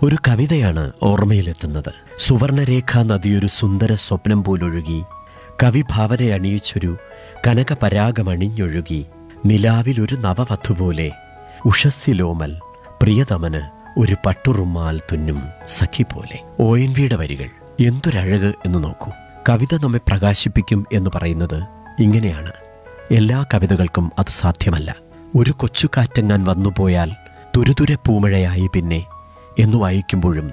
ഒരു കവിതയാണ് ഓർമ്മയിലെത്തുന്നത്. സുവർണരേഖാ നദിയൊരു സുന്ദര സ്വപ്നം പോലൊഴുകി, കവിഭാവന അണിയിച്ചൊരു കനകപരാഗമണിഞ്ഞൊഴുകി, നിലാവിലൊരു നവവധുപോലെ ഉഷസ്സിലോമൽ പ്രിയതമന് ഒരു പട്ടുറുമാൽ തുന്നും സഖി പോലെ. ONV വരികൾ എന്തൊരഴക് എന്ന് നോക്കൂ. കവിത നമ്മെ പ്രകാശിപ്പിക്കും എന്ന് പറയുന്നത് ഇങ്ങനെയാണ്. എല്ലാ കവിതകൾക്കും അത് സാധ്യമല്ല. ഒരു കൊച്ചു കാറ്റങ്ങാൻ വന്നുപോയാൽ തുരുതുരെ പൂമഴയായി പിന്നെ എന്ന് വായിക്കുമ്പോഴും